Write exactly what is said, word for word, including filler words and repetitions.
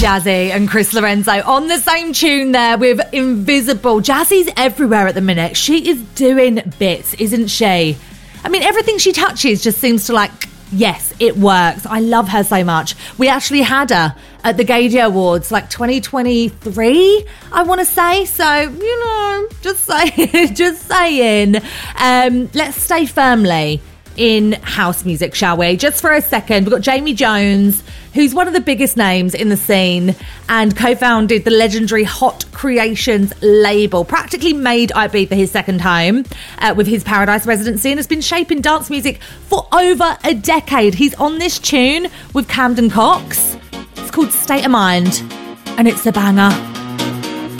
Jazzy and Chris Lorenzo on the same tune there with Invisible. Jazzy's everywhere at the minute. She is doing bits, isn't she? I mean, everything she touches just seems to like, yes, it works. I love her so much. We actually had her at the Gaydio Awards like twenty twenty-three, I want to say. So, you know, just saying, just saying. Um, let's stay firmly in house music, shall we? Just for a second, we've got Jamie Jones, who's one of the biggest names in the scene and co-founded the legendary Hot Creations label, practically made Ibiza his second home uh, with his Paradise residency, and has been shaping dance music for over a decade. He's on this tune with Camden Cox. It's called State of Mind, and it's a banger.